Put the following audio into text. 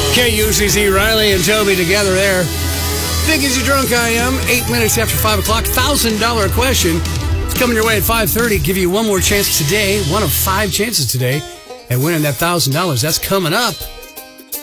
KUCC, Riley and Toby together there. Think as you drunk I am. 8 minutes after 5 o'clock. $1,000 question. It's coming your way at 5:30. Give you one more chance today. One of 5 chances today at winning that $1,000. That's coming up.